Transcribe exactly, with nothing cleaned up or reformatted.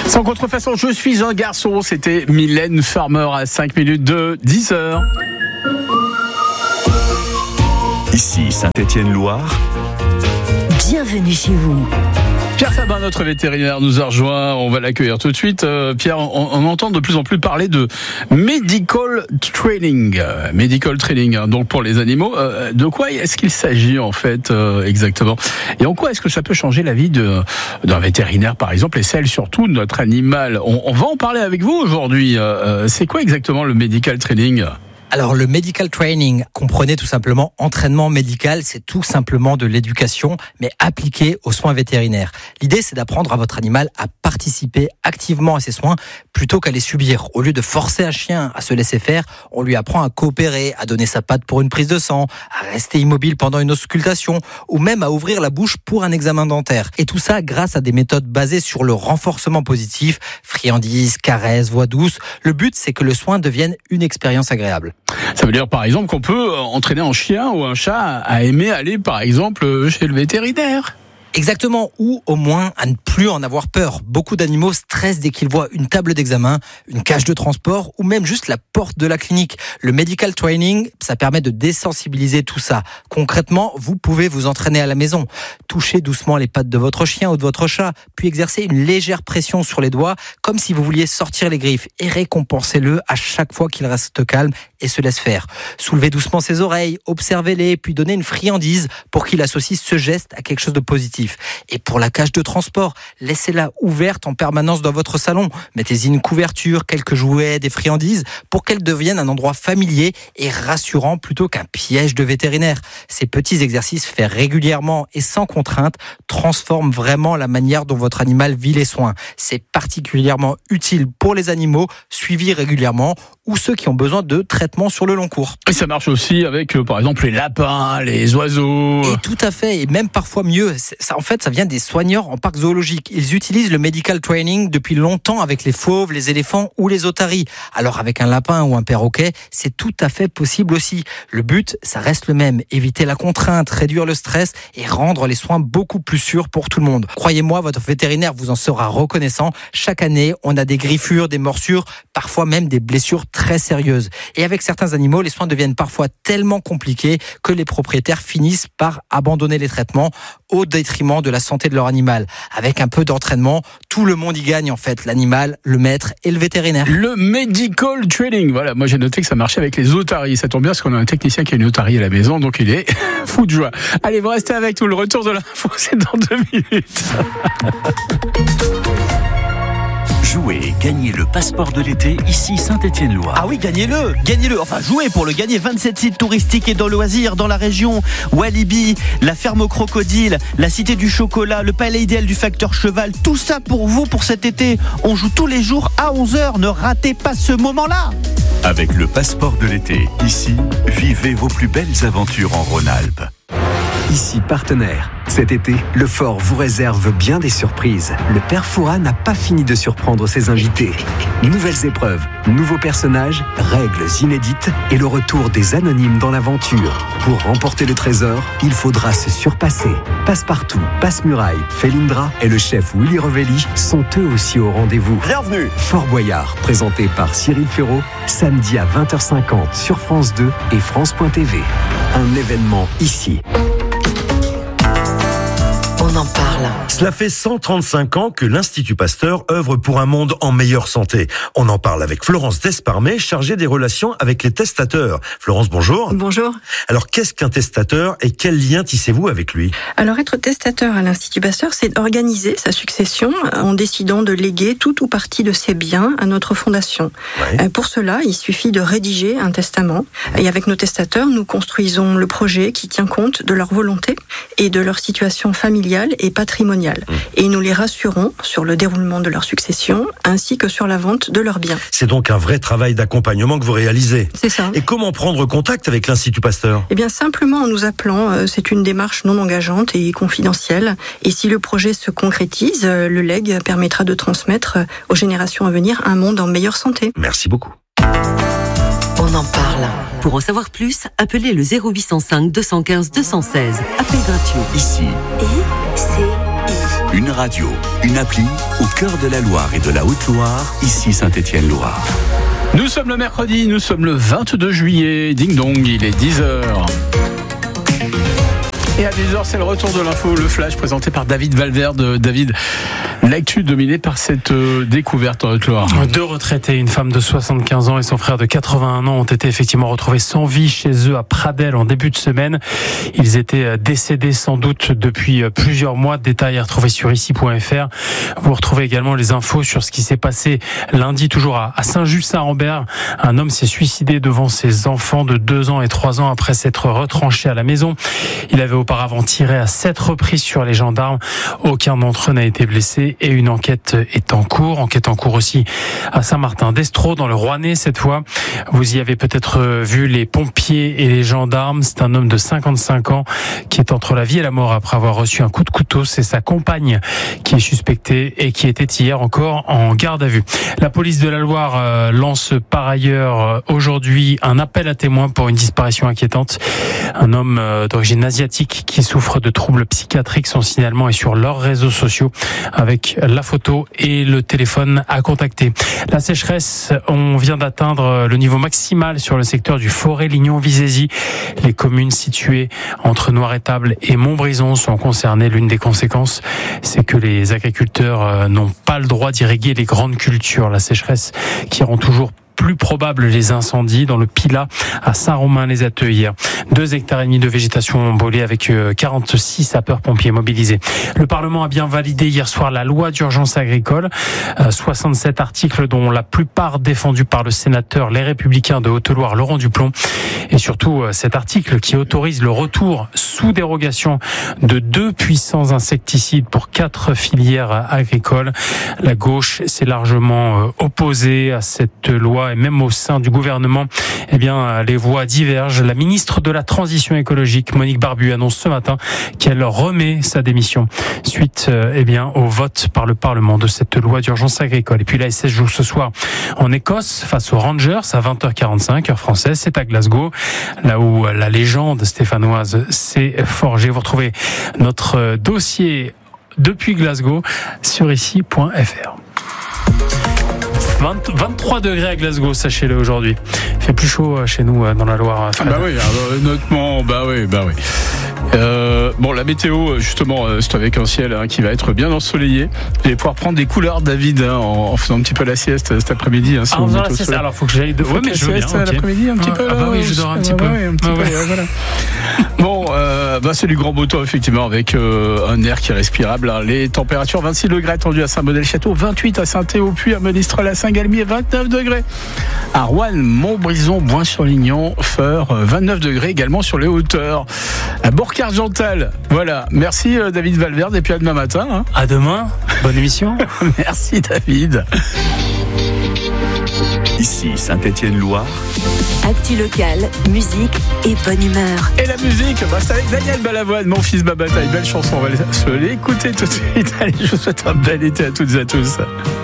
Sans contrefaçon, je suis un garçon. C'était Mylène Farmer à cinq minutes de dix heures. Ici Saint-Étienne-Loire. Bienvenue chez vous. Pierre Sabin, notre vétérinaire, nous a rejoint. On va l'accueillir tout de suite. Euh, Pierre, on, on entend de plus en plus parler de medical training. Euh, medical training, hein, donc pour les animaux. Euh, de quoi est-ce qu'il s'agit en fait euh, exactement? Et en quoi est-ce que ça peut changer la vie de, d'un vétérinaire par exemple, et celle surtout de notre animal? on, on va en parler avec vous aujourd'hui. Euh, c'est quoi exactement le medical training? Alors le medical training, comprenez tout simplement entraînement médical, c'est tout simplement de l'éducation, mais appliquée aux soins vétérinaires. L'idée, c'est d'apprendre à votre animal à participer activement à ces soins plutôt qu'à les subir. Au lieu de forcer un chien à se laisser faire, on lui apprend à coopérer, à donner sa patte pour une prise de sang, à rester immobile pendant une auscultation, ou même à ouvrir la bouche pour un examen dentaire. Et tout ça grâce à des méthodes basées sur le renforcement positif, friandises, caresses, voix douce. Le but, c'est que le soin devienne une expérience agréable. Ça veut dire par exemple qu'on peut entraîner un chien ou un chat à aimer aller par exemple chez le vétérinaire. Exactement, ou au moins à ne plus en avoir peur. Beaucoup d'animaux stressent dès qu'ils voient une table d'examen, une cage de transport ou même juste la porte de la clinique. Le medical training, ça permet de désensibiliser tout ça. Concrètement, vous pouvez vous entraîner à la maison. Touchez doucement les pattes de votre chien ou de votre chat, puis exercer une légère pression sur les doigts, comme si vous vouliez sortir les griffes, et récompensez-le à chaque fois qu'il reste calme et se laisse faire. Soulevez doucement ses oreilles, observez-les, puis donnez une friandise pour qu'il associe ce geste à quelque chose de positif. Et pour la cage de transport, laissez-la ouverte en permanence dans votre salon. Mettez-y une couverture, quelques jouets, des friandises pour qu'elle devienne un endroit familier et rassurant plutôt qu'un piège de vétérinaire. Ces petits exercices faits régulièrement et sans contrainte transforment vraiment la manière dont votre animal vit les soins. C'est particulièrement utile pour les animaux suivis régulièrement ou ceux qui ont besoin de traitements sur le long cours. Et ça marche aussi avec, euh, par exemple, les lapins, les oiseaux. Et tout à fait, et même parfois mieux. Ça, en fait, ça vient des soigneurs en parc zoologique. Ils utilisent le medical training depuis longtemps avec les fauves, les éléphants ou les otaries. Alors avec un lapin ou un perroquet, c'est tout à fait possible aussi. Le but, ça reste le même. Éviter la contrainte, réduire le stress et rendre les soins beaucoup plus sûrs pour tout le monde. Croyez-moi, votre vétérinaire vous en sera reconnaissant. Chaque année, on a des griffures, des morsures, parfois même des blessures très sérieuses. Et avec certains animaux, les soins deviennent parfois tellement compliqués que les propriétaires finissent par abandonner les traitements au détriment de la santé de leur animal. Avec un peu d'entraînement, tout le monde y gagne en fait, l'animal, le maître et le vétérinaire. Le medical training, voilà, moi j'ai noté que ça marchait avec les otaries. Ça tombe bien parce qu'on a un technicien qui a une otarie à la maison, donc il est fou de joie. Allez, vous restez avec nous, le retour de l'info, c'est dans deux minutes. Jouez et gagnez le passeport de l'été, ici Saint-Étienne-Loire. Ah oui, gagnez-le, gagnez-le. Enfin, jouez pour le gagner. vingt-sept sites touristiques et de loisirs dans la région. Walibi, la ferme au crocodile, la cité du chocolat, le palais idéal du facteur cheval. Tout ça pour vous pour cet été. On joue tous les jours à onze heures. Ne ratez pas ce moment-là. Avec le passeport de l'été, ici, vivez vos plus belles aventures en Rhône-Alpes. Ici partenaire. Cet été, le fort vous réserve bien des surprises. Le père Fouras n'a pas fini de surprendre ses invités. Nouvelles épreuves, nouveaux personnages, règles inédites et le retour des anonymes dans l'aventure. Pour remporter le trésor, il faudra se surpasser. Passepartout, Passe-Muraille, Felindra et le chef Willy Revelli sont eux aussi au rendez-vous. Bienvenue. Fort Boyard, présenté par Cyril Ferraud, samedi à vingt heures cinquante sur France deux et France point T V. Un événement ici. On en parle. Cela fait cent trente-cinq ans que l'Institut Pasteur œuvre pour un monde en meilleure santé. On en parle avec Florence Desparmet, chargée des relations avec les testateurs. Florence, bonjour. Bonjour. Alors, qu'est-ce qu'un testateur et quel lien tissez-vous avec lui ? Alors, être testateur à l'Institut Pasteur, c'est organiser sa succession en décidant de léguer tout ou partie de ses biens à notre fondation. Ouais. Pour cela, il suffit de rédiger un testament. Et avec nos testateurs, nous construisons le projet qui tient compte de leur volonté et de leur situation familiale et patrimoniale. Et nous les rassurons sur le déroulement de leur succession ainsi que sur la vente de leurs biens. C'est donc un vrai travail d'accompagnement que vous réalisez. C'est ça. Et comment prendre contact avec l'Institut Pasteur ? Eh bien, simplement en nous appelant. C'est une démarche non engageante et confidentielle. Et si le projet se concrétise, le legs permettra de transmettre aux générations à venir un monde en meilleure santé. Merci beaucoup. On en parle. Pour en savoir plus, appelez le zéro huit cent cinq deux cent quinze deux cent seize. Appel gratuit. Ici. I C I. Une radio, une appli au cœur de la Loire et de la Haute-Loire, ici Saint-Étienne-Loire. Nous sommes le mercredi, nous sommes le vingt-deux juillet. Ding dong, il est dix heures. Et à dix heures, c'est le retour de l'info, le flash présenté par David Valverde. David, l'actu dominée par cette euh, découverte en Haute-Loire. Deux retraités, une femme de soixante-quinze ans et son frère de quatre-vingt-un ans ont été effectivement retrouvés sans vie chez eux à Pradelles en début de semaine. Ils étaient décédés sans doute depuis plusieurs mois. Détails à retrouver sur ici point f r. Vous retrouvez également les infos sur ce qui s'est passé lundi toujours à Saint-Just-Saint-Rambert. Un homme s'est suicidé devant ses enfants de deux ans et trois ans après s'être retranché à la maison. Il avait auparavant tiré à sept reprises sur les gendarmes. Aucun d'entre eux n'a été blessé et une enquête est en cours. Enquête en cours aussi à Saint-Martin-d'Estro, dans le Rouennais cette fois. Vous y avez peut-être vu les pompiers et les gendarmes. C'est un homme de cinquante-cinq ans qui est entre la vie et la mort après avoir reçu un coup de couteau. C'est sa compagne qui est suspectée et qui était hier encore en garde à vue. La police de la Loire lance par ailleurs aujourd'hui un appel à témoins pour une disparition inquiétante. Un homme d'origine asiatique qui souffrent de troubles psychiatriques. Son signalement est sur leurs réseaux sociaux avec la photo et le téléphone à contacter. La sécheresse, on vient d'atteindre le niveau maximal sur le secteur du Forêt-Lignon-Visézy. Les communes situées entre Noiretable et Montbrison sont concernées. L'une des conséquences, c'est que les agriculteurs n'ont pas le droit d'irriguer les grandes cultures. La sécheresse qui rend toujours plus probable les incendies dans le Pilat à Saint-Romain-les-Atteux hier. Deux hectares et demi de végétation brûlée avec quarante-six sapeurs-pompiers mobilisés. Le Parlement a bien validé hier soir la loi d'urgence agricole. soixante-sept articles dont la plupart défendus par le sénateur Les Républicains de Haute-Loire, Laurent Duplon. Et surtout cet article qui autorise le retour sous dérogation de deux puissants insecticides pour quatre filières agricoles. La gauche s'est largement opposée à cette loi et même au sein du gouvernement, eh bien, les voix divergent. La ministre de la Transition écologique, Monique Barbu, annonce ce matin qu'elle remet sa démission suite, eh bien, au vote par le Parlement de cette loi d'urgence agricole. Et puis la S S joue ce soir en Écosse face aux Rangers à vingt heures quarante-cinq, heure française. C'est à Glasgow, là où la légende stéphanoise s'est forgée. Vous retrouvez notre dossier depuis Glasgow sur ici point f r. vingt, vingt-trois degrés à Glasgow, sachez-le aujourd'hui. Il fait plus chaud chez nous dans la Loire. Ah bah oui, honnêtement, bah oui, bah oui. Euh, bon, la météo, justement, c'est avec un ciel hein, qui va être bien ensoleillé. Vous allez pouvoir prendre des couleurs, David, hein, en, en faisant un petit peu la sieste cet après-midi. Hein, si ah, en faisant la sieste, alors faut que j'aille de. Ouais, mais je veux bien. Okay. L'après-midi, un petit ah, peu. Ah bah oui, je dors un petit peu. Ouais, un petit ah, peu ouais. ouais, voilà. Bon, euh, bah c'est du grand beau temps effectivement, avec euh, un air qui est respirable. Hein. Les températures vingt-six degrés attendues à Saint-Modèle-Château, vingt-huit à Saint-Théo-Puy, à Monistrol, à Saint-Galmier, vingt-neuf degrés. À Roanne, Montbrison, Boin-sur-Lignon, Feur, vingt-neuf degrés également sur les hauteurs. À Bourg-Argental. Voilà. Merci euh, David Valverde et puis à demain matin. Hein. À demain. Bonne émission. Merci David. Ici Saint-Étienne-Loire. Actu local, musique et bonne humeur. Et la musique, bah, c'est avec Daniel Balavoine, Mon fils ma bataille. Belle chanson, on va se l'écouter tout de suite. Allez, je vous souhaite un bel été à toutes et à tous.